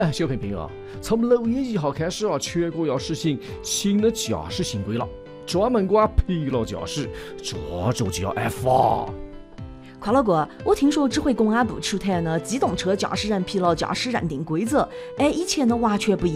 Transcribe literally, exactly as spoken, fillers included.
哎，小平平啊，从六月一号开始啊，全国要实行新的驾驶新规了，专门管疲劳驾驶，这就就要挨罚。 快乐哥，我听说指挥公安部出台呢机动车驾驶人疲劳驾驶认定规则，哎，以前呢完全不一样。